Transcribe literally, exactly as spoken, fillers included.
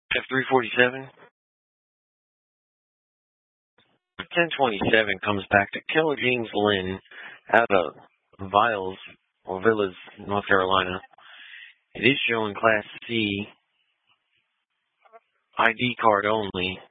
F three forty-seven. ten twenty-seven comes back to Killer James Lynn out of Viles, or Villas, North Carolina. It is showing Class C, I D card only.